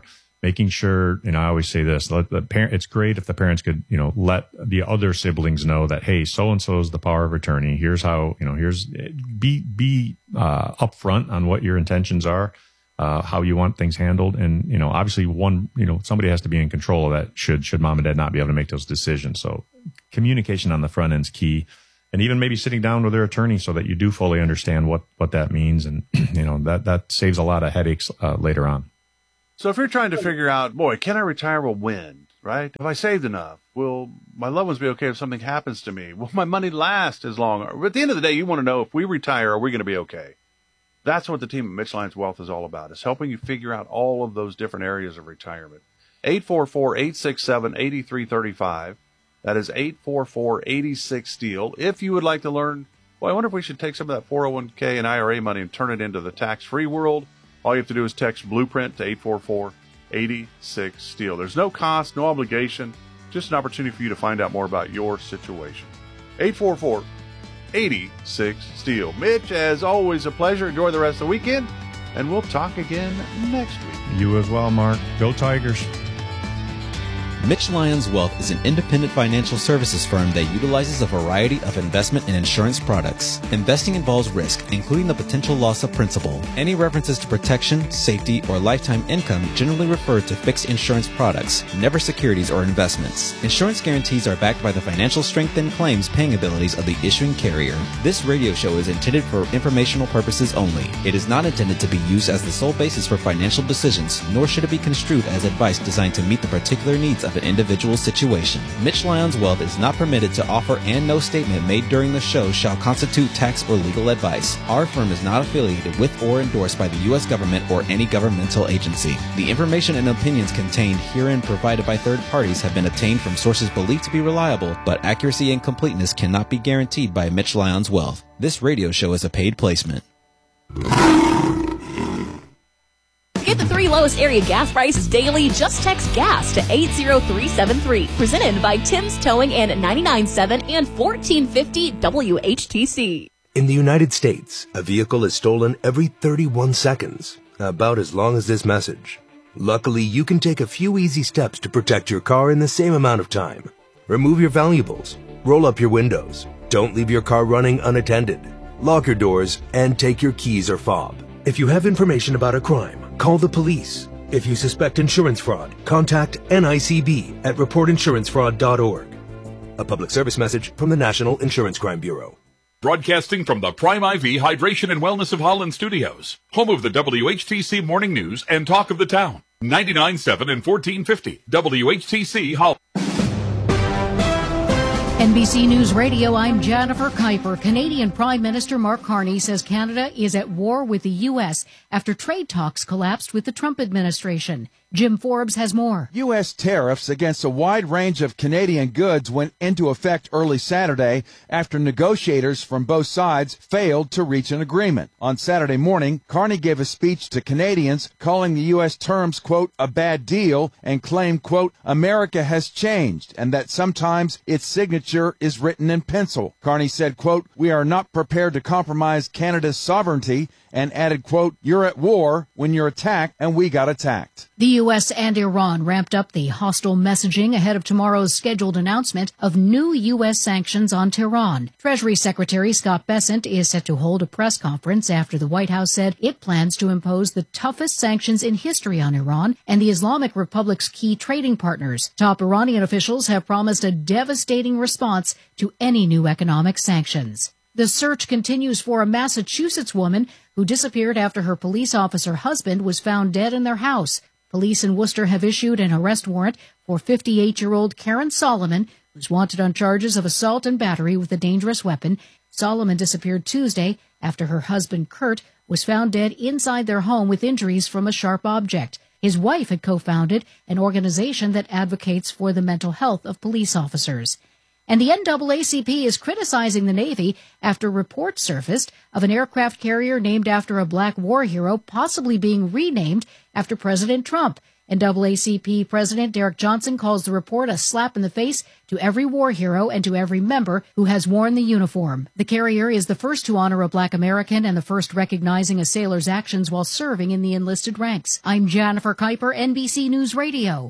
making sure, you know, I always say this, let the parent, it's great if the parents could, you know, let the other siblings know that, hey, so-and-so is the power of attorney. Here's how, you know, here's, be, be, uh, upfront on what your intentions are, uh, how you want things handled. And, you know, obviously one, you know, somebody has to be in control of that should, should mom and dad not be able to make those decisions. So communication on the front end is key. And even maybe sitting down with their attorney so that you do fully understand what, what that means. And, you know, that, that saves a lot of headaches uh, later on. So if you're trying to figure out, boy, can I retire? Well, when, right? Have I saved enough? Will my loved ones be okay if something happens to me? Will my money last as long? At the end of the day, you want to know if we retire, are we going to be okay? That's what the team at Mitch Lyons Wealth is all about, is helping you figure out all of those different areas of retirement. eight four four, eight six seven, eight three three five. That is eight four four, eight six, STEEL. If you would like to learn, well, I wonder if we should take some of that four oh one k and I R A money and turn it into the tax-free world. All you have to do is text Blueprint to eight four four, eight six, STEEL. There's no cost, no obligation, just an opportunity for you to find out more about your situation. eight four four, eight six, STEEL. Mitch, as always, a pleasure. Enjoy the rest of the weekend, and we'll talk again next week. You as well, Mark. Go Tigers. Mitch Lyons Wealth is an independent financial services firm that utilizes a variety of investment and insurance products. Investing involves risk, including the potential loss of principal. Any references to protection, safety, or lifetime income generally refer to fixed insurance products, never securities or investments. Insurance guarantees are backed by the financial strength and claims paying abilities of the issuing carrier. This radio show is intended for informational purposes only. It is not intended to be used as the sole basis for financial decisions, nor should it be construed as advice designed to meet the particular needs of an individual situation. Mitch Lyons Wealth is not permitted to offer, and no statement made during the show shall constitute tax or legal advice. Our firm is not affiliated with or endorsed by the U S government or any governmental agency. The information and opinions contained herein provided by third parties have been obtained from sources believed to be reliable, but accuracy and completeness cannot be guaranteed by Mitch Lyons Wealth. This radio show is a paid placement. Get the three lowest area gas prices daily. Just text GAS to eight zero three seven three. Presented by Tim's Towing and ninety-nine point seven and fourteen fifty W H T C. In the United States, a vehicle is stolen every thirty-one seconds, about as long as this message. Luckily, you can take a few easy steps to protect your car in the same amount of time. Remove your valuables, roll up your windows, don't leave your car running unattended, lock your doors, and take your keys or fob. If you have information about a crime, call the police. If you suspect insurance fraud, contact N I C B at report insurance fraud dot org. A public service message from the National Insurance Crime Bureau. Broadcasting from the Prime I V Hydration and Wellness of Holland Studios, home of the W H T C Morning News and Talk of the Town, ninety-nine point seven and fourteen fifty W H T C Holland. N B C News Radio, I'm Jennifer Kuiper. Canadian Prime Minister Mark Carney says Canada is at war with the U S after trade talks collapsed with the Trump administration. Jim Forbes has more. U S tariffs against a wide range of Canadian goods went into effect early Saturday after negotiators from both sides failed to reach an agreement. On Saturday morning, Carney gave a speech to Canadians calling the U S terms, quote, a bad deal, and claimed, quote, America has changed and that sometimes its signature is written in pencil. Carney said, quote, we are not prepared to compromise Canada's sovereignty, and added, quote, you're at war when you're attacked, and we got attacked. The U S and Iran ramped up the hostile messaging ahead of tomorrow's scheduled announcement of new U S sanctions on Tehran. Treasury Secretary Scott Bessent is set to hold a press conference after the White House said it plans to impose the toughest sanctions in history on Iran and the Islamic Republic's key trading partners. Top Iranian officials have promised a devastating response to any new economic sanctions. The search continues for a Massachusetts woman who disappeared after her police officer husband was found dead in their house. Police in Worcester have issued an arrest warrant for fifty-eight-year-old Karen Solomon, who's wanted on charges of assault and battery with a dangerous weapon. Solomon disappeared Tuesday after her husband, Kurt, was found dead inside their home with injuries from a sharp object. His wife had co-founded an organization that advocates for the mental health of police officers. And the N double A C P is criticizing the Navy after reports surfaced of an aircraft carrier named after a black war hero possibly being renamed after President Trump. N double A C P President Derek Johnson calls the report a slap in the face to every war hero and to every member who has worn the uniform. The carrier is the first to honor a black American and the first recognizing a sailor's actions while serving in the enlisted ranks. I'm Jennifer Kuiper, N B C News Radio.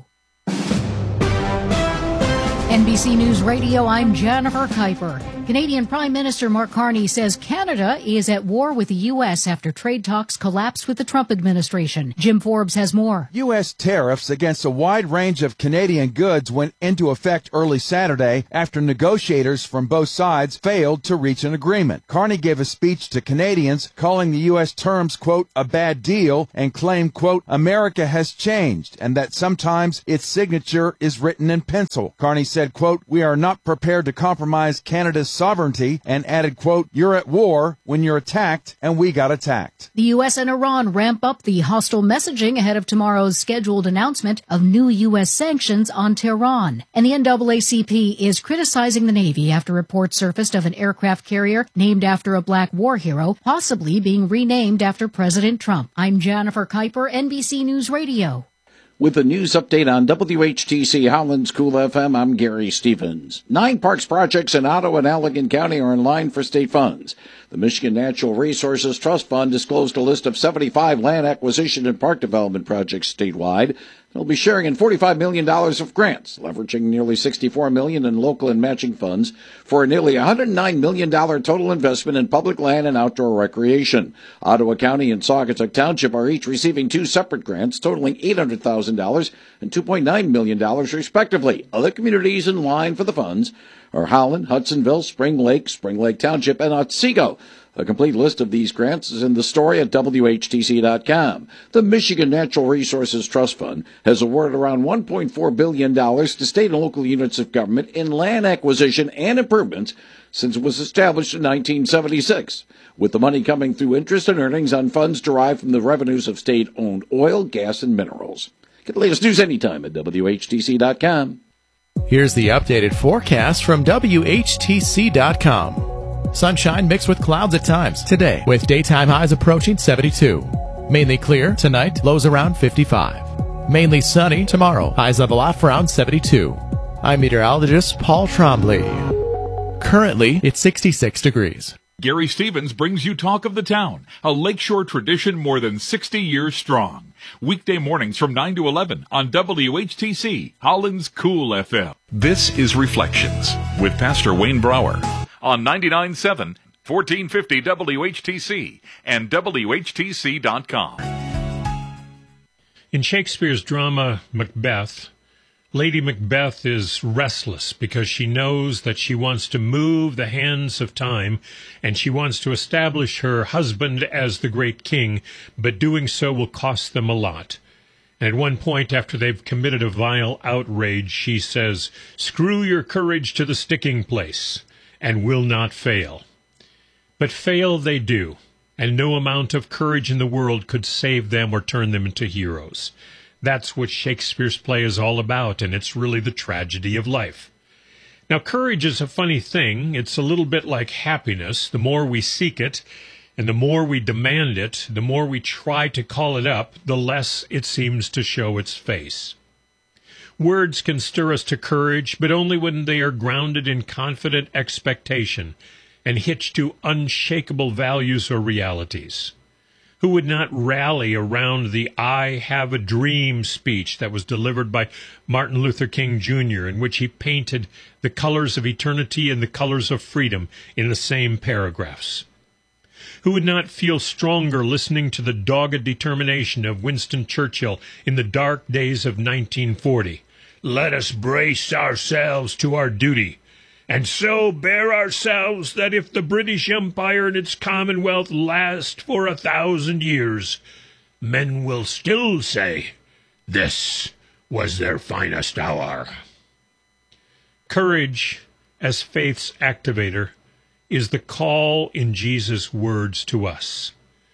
N B C News Radio, I'm Jennifer Kuiper. Canadian Prime Minister Mark Carney says Canada is at war with the U S after trade talks collapsed with the Trump administration. Jim Forbes has more. U S tariffs against a wide range of Canadian goods went into effect early Saturday after negotiators from both sides failed to reach an agreement. Carney gave a speech to Canadians calling the U S terms, quote, a bad deal, and claimed, quote, America has changed and that sometimes its signature is written in pencil. Carney said, quote, we are not prepared to compromise Canada's sovereignty, and added, quote, you're at war when you're attacked, and we got attacked. The U S and Iran ramp up the hostile messaging ahead of tomorrow's scheduled announcement of new U S sanctions on Tehran. And the N double A C P is criticizing the Navy after reports surfaced of an aircraft carrier named after a black war hero, possibly being renamed after President Trump. I'm Jennifer Kuiper, N B C News Radio. With a news update on W H T C Holland's Cool F M, I'm Gary Stevens. Nine parks projects in Ottawa and Allegan County are in line for state funds. The Michigan Natural Resources Trust Fund disclosed a list of seventy-five land acquisition and park development projects statewide. They'll be sharing in forty-five million dollars of grants, leveraging nearly sixty-four million dollars in local and matching funds for a nearly one hundred nine million dollars total investment in public land and outdoor recreation. Ottawa County and Saugatuck Township are each receiving two separate grants totaling eight hundred thousand dollars and two point nine million dollars respectively. Other communities in line for the funds are Holland, Hudsonville, Spring Lake, Spring Lake Township, and Otsego. A complete list of these grants is in the story at W H T C dot com. The Michigan Natural Resources Trust Fund has awarded around one point four billion dollars to state and local units of government in land acquisition and improvements since it was established in nineteen seventy-six, with the money coming through interest and earnings on funds derived from the revenues of state-owned oil, gas, and minerals. Get the latest news anytime at W H T C dot com. Here's the updated forecast from W H T C dot com. Sunshine mixed with clouds at times today, with daytime highs approaching seventy-two. Mainly clear tonight, lows around fifty-five. Mainly sunny tomorrow, highs level off around seventy-two. I'm meteorologist Paul Trombley. Currently, it's sixty-six degrees. Gary Stevens brings you Talk of the Town, a lakeshore tradition more than sixty years strong. Weekday mornings from nine to eleven on W H T C, Holland's Cool F M. This is Reflections with Pastor Wayne Brower on ninety-nine point seven, fourteen fifty W H T C and W H T C dot com. In Shakespeare's drama Macbeth, Lady Macbeth is restless because she knows that she wants to move the hands of time and she wants to establish her husband as the great king, but doing so will cost them a lot. And at one point, after they've committed a vile outrage, she says, "Screw your courage to the sticking place, and will not fail." But fail they do, and no amount of courage in the world could save them or turn them into heroes. That's what Shakespeare's play is all about, and it's really the tragedy of life. Now, courage is a funny thing. It's a little bit like happiness. The more we seek it, and the more we demand it, the more we try to call it up, the less it seems to show its face. Words can stir us to courage, but only when they are grounded in confident expectation and hitched to unshakable values or realities. Who would not rally around the "I have a dream" speech that was delivered by Martin Luther King Junior, in which he painted the colors of eternity and the colors of freedom in the same paragraphs? Who would not feel stronger listening to the dogged determination of Winston Churchill in the dark days of nineteen forty? "Let us brace ourselves to our duty, and so bear ourselves that if the British Empire and its Commonwealth last for a thousand years, men will still say, this was their finest hour." Courage, as faith's activator, is the call in Jesus' words to us.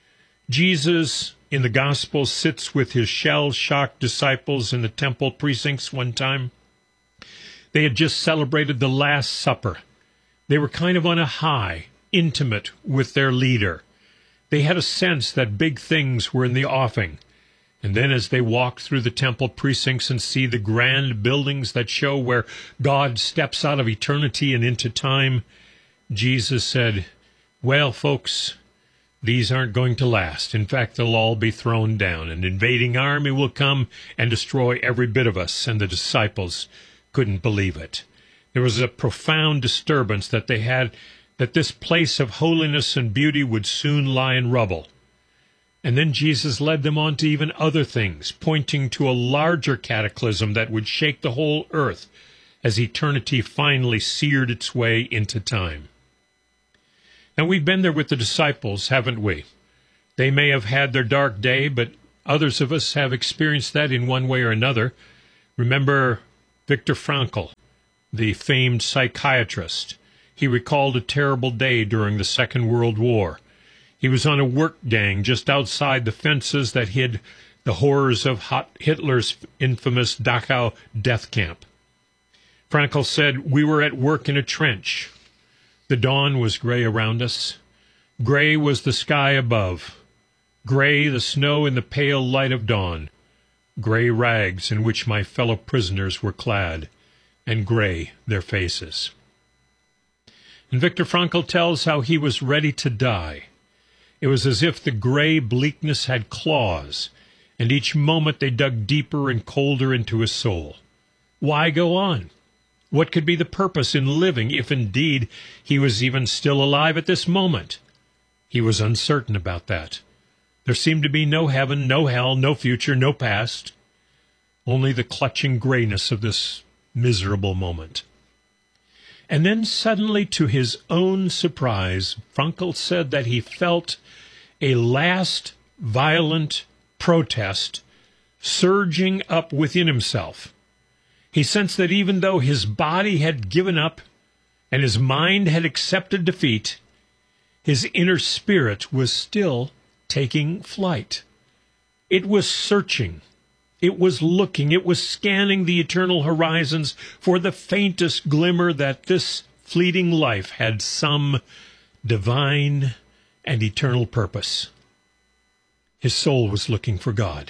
Jesus, in the Gospel, sits with his shell-shocked disciples in the temple precincts one time. They had just celebrated the Last Supper. They were kind of on a high, intimate with their leader. They had a sense that big things were in the offing. And then as they walk through the temple precincts and see the grand buildings that show where God steps out of eternity and into time, Jesus said, well, folks, these aren't going to last. In fact, they'll all be thrown down. An invading army will come and destroy every bit of us. And the disciples couldn't believe it. There was a profound disturbance that they had, that this place of holiness and beauty would soon lie in rubble. And then Jesus led them on to even other things, pointing to a larger cataclysm that would shake the whole earth as eternity finally seared its way into time. Now, we've been there with the disciples, haven't we? They may have had their dark day, but others of us have experienced that in one way or another. Remember Viktor Frankl, the famed psychiatrist. He recalled a terrible day during the Second World War. He was on a work gang just outside the fences that hid the horrors of Hitler's infamous Dachau death camp. Frankl said, we were at work in a trench. The dawn was gray around us. Gray was the sky above. Gray the snow in the pale light of dawn. Gray rags in which my fellow prisoners were clad, and gray their faces. And Viktor Frankl tells how he was ready to die. It was as if the gray bleakness had claws, and each moment they dug deeper and colder into his soul. Why go on? What could be the purpose in living if indeed he was even still alive at this moment? He was uncertain about that. There seemed to be no heaven, no hell, no future, no past, only the clutching grayness of this miserable moment. And then suddenly, to his own surprise, Frankl said that he felt a last violent protest surging up within himself. He sensed that even though his body had given up and his mind had accepted defeat, his inner spirit was still taking flight. It was searching. It was looking. It was scanning the eternal horizons for the faintest glimmer that this fleeting life had some divine and eternal purpose. His soul was looking for God.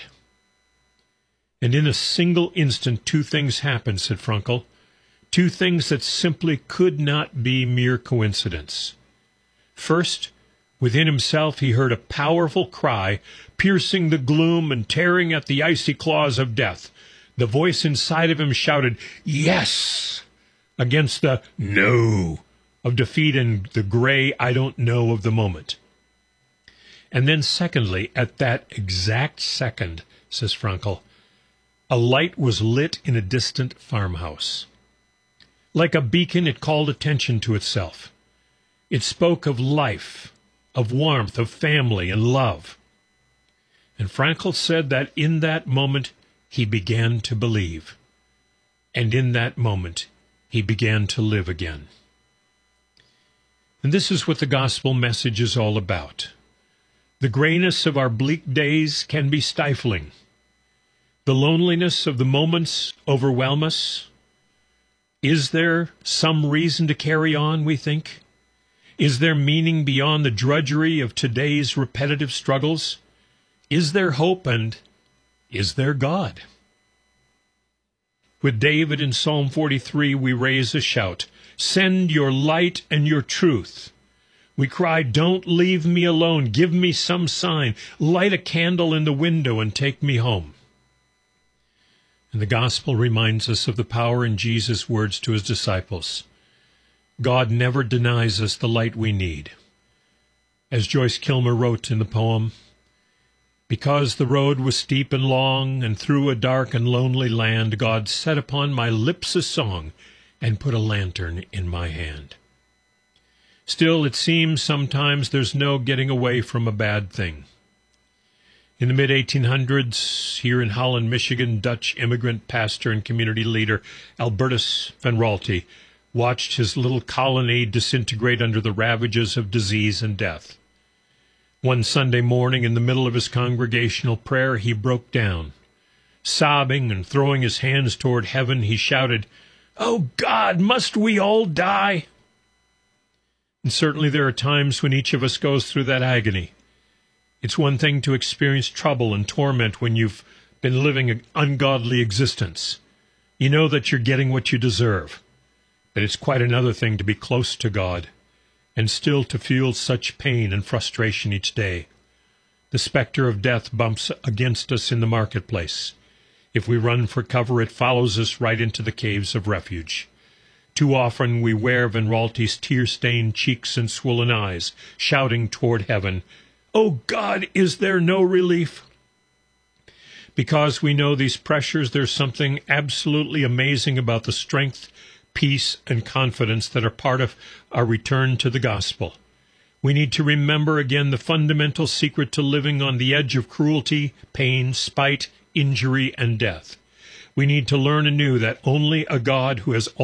And in a single instant, two things happened, said Frankl. Two things that simply could not be mere coincidence. First, within himself he heard a powerful cry, piercing the gloom and tearing at the icy claws of death. The voice inside of him shouted, "Yes!" against the "no" of defeat and the gray "I don't know" of the moment. And then secondly, at that exact second, says Frankl, a light was lit in a distant farmhouse. Like a beacon, it called attention to itself. It spoke of life, of warmth, of family and love. And Frankl said that in that moment he began to believe. And in that moment he began to live again. And this is what the gospel message is all about. The grayness of our bleak days can be stifling. The loneliness of the moments overwhelm us. Is there some reason to carry on, we think? Is there meaning beyond the drudgery of today's repetitive struggles? Is there hope, and is there God? With David in Psalm forty-three, we raise a shout, "Send your light and your truth." We cry, "Don't leave me alone. Give me some sign. Light a candle in the window and take me home." And the gospel reminds us of the power in Jesus' words to his disciples. God never denies us the light we need. As Joyce Kilmer wrote in the poem, "Because the road was steep and long, and through a dark and lonely land, God set upon my lips a song and put a lantern in my hand." Still, it seems sometimes there's no getting away from a bad thing. In the mid eighteen hundreds, here in Holland, Michigan, Dutch immigrant pastor and community leader Albertus van Raalte watched his little colony disintegrate under the ravages of disease and death. One Sunday morning, in the middle of his congregational prayer, he broke down. Sobbing and throwing his hands toward heaven, he shouted, "Oh God, must we all die?" And certainly there are times when each of us goes through that agony. It's one thing to experience trouble and torment when you've been living an ungodly existence. You know that you're getting what you deserve. But it's quite another thing to be close to God and still to feel such pain and frustration each day. The specter of death bumps against us in the marketplace. If we run for cover, it follows us right into the caves of refuge. Too often we wear Van Raalte's tear-stained cheeks and swollen eyes, shouting toward heaven, "Oh God, is there no relief?" Because we know these pressures, there's something absolutely amazing about the strength, peace, and confidence that are part of our return to the gospel. We need to remember again the fundamental secret to living on the edge of cruelty, pain, spite, injury, and death. We need to learn anew that only a God who has